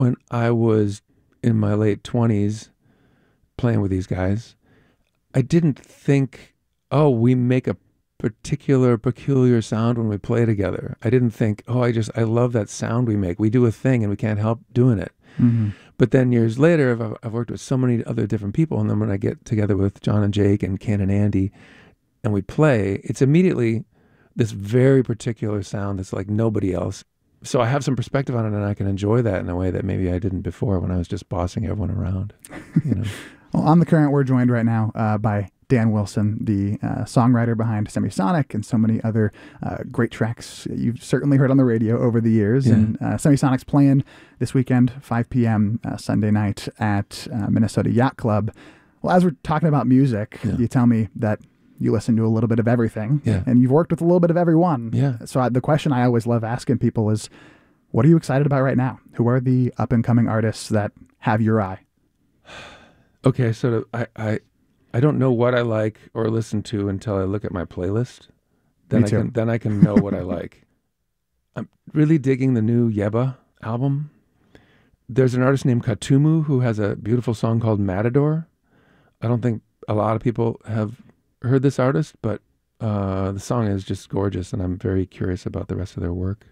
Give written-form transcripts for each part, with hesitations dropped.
when I was in my late 20s playing with these guys, I didn't think, oh, we make a peculiar sound when we play together. I didn't think, oh, I love that sound we make. We do a thing and we can't help doing it. Mm-hmm. But then years later, I've worked with so many other different people. And then when I get together with John and Jake and Ken and Andy and we play, it's immediately this very particular sound that's like nobody else. So I have some perspective on it, and I can enjoy that in a way that maybe I didn't before when I was just bossing everyone around. You know. Well, on The Current, we're joined right now by Dan Wilson, the songwriter behind Semisonic and so many other great tracks you've certainly heard on the radio over the years. Yeah. And Semisonic's playing this weekend, 5 p.m. Sunday night at Minnesota Yacht Club. Well, as we're talking about music, you tell me that you listen to a little bit of everything, and you've worked with a little bit of everyone. Yeah. So the question I always love asking people is, what are you excited about right now? Who are the up-and-coming artists that have your eye? Okay, so I don't know what I like or listen to until I look at my playlist. Then Me too. I can know what I like. I'm really digging the new Yebba album. There's an artist named Katumu who has a beautiful song called Matador. I don't think a lot of people have heard this artist, but the song is just gorgeous, and I'm very curious about the rest of their work.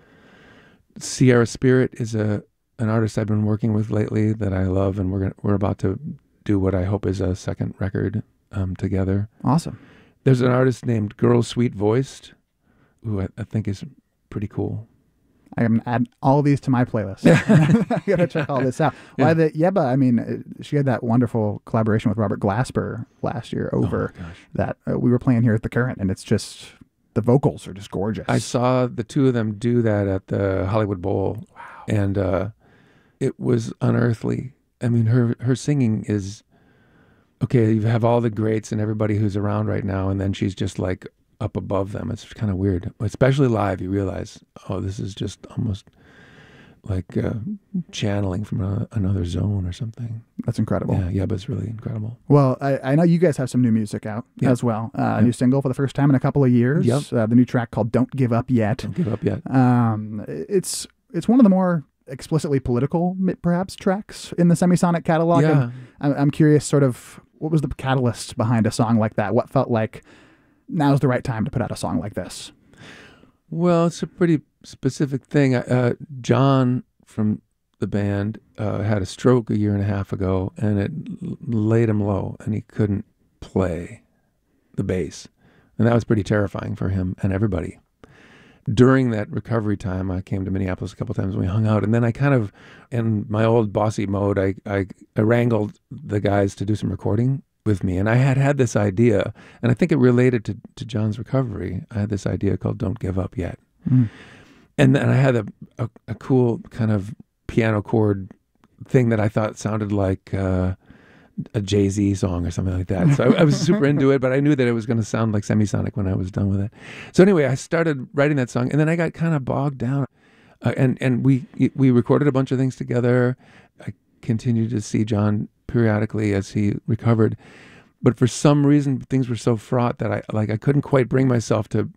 Sierra Spirit is an artist I've been working with lately that I love, and we're about to do what I hope is a second record together. Awesome. There's an artist named Girl Sweet Voiced who I think is pretty cool. I'm going to add all of these to my playlist. I got to check all this out. Why the Yebba, I mean, she had that wonderful collaboration with Robert Glasper last year over that we were playing here at The Current, and it's just, the vocals are just gorgeous. I saw the two of them do that at the Hollywood Bowl. Wow. And it was unearthly. I mean, her singing is, okay, you have all the greats and everybody who's around right now, and then she's just like up above them. It's kind of weird. Especially live, you realize, oh, this is just almost like channeling from another zone or something. That's incredible. Yeah, Yebba's really incredible. Well, I know you guys have some new music out as well. New single for the first time in a couple of years. Yep. The new track called Don't Give Up Yet. Don't Give Up Yet. It's one of the more explicitly political, perhaps, tracks in the Semisonic catalog. Yeah. I'm curious, sort of, what was the catalyst behind a song like that? What felt like now's the right time to put out a song like this? Well, it's a pretty specific thing. John from the band had a stroke a year and a half ago, and it laid him low, and he couldn't play the bass. And that was pretty terrifying for him and everybody. During that recovery time, I came to Minneapolis a couple times and we hung out. And then I kind of, in my old bossy mode, I wrangled the guys to do some recording with me. And I had this idea, and I think it related to John's recovery. I had this idea called Don't Give Up Yet. Mm. And then I had a cool kind of piano chord thing that I thought sounded like a Jay-Z song or something like that. So I was super into it, but I knew that it was going to sound like Semisonic when I was done with it. So anyway, I started writing that song, and then I got kind of bogged down. And we recorded a bunch of things together. I continued to see John periodically as he recovered. But for some reason, things were so fraught that I couldn't quite bring myself to,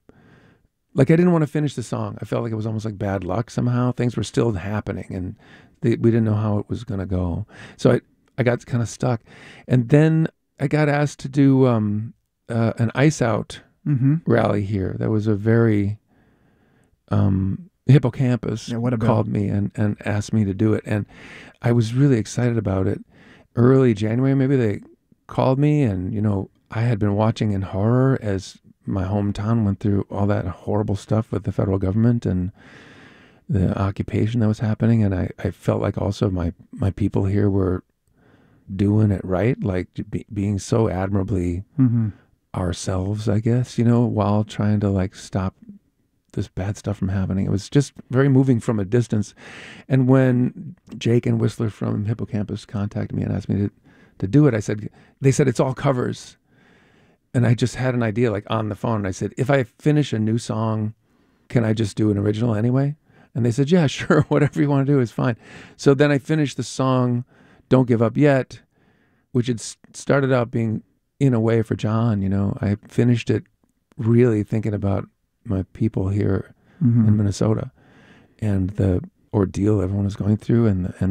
I didn't want to finish the song. I felt like it was almost like bad luck somehow. Things were still happening, and we didn't know how it was going to go. So I got kind of stuck. And then I got asked to do an Ice Out rally here. That was a very Hippocampus called me and asked me to do it. And I was really excited about it. Early January, maybe they called me, and, I had been watching in horror as my hometown went through all that horrible stuff with the federal government and the occupation that was happening. And I felt like also my people here were doing it right, like being so admirably ourselves, I guess, while trying to stop this bad stuff from happening. It was just very moving from a distance. And when Jake and Whistler from Hippocampus contacted me and asked me to do it, they said, it's all covers. And I just had an idea on the phone. And I said, if I finish a new song, can I just do an original anyway? And they said, yeah, sure. Whatever you want to do is fine. So then I finished the song Don't Give Up Yet, which had started out being in a way for John. I finished it really thinking about my people here in Minnesota and the ordeal everyone was going through, and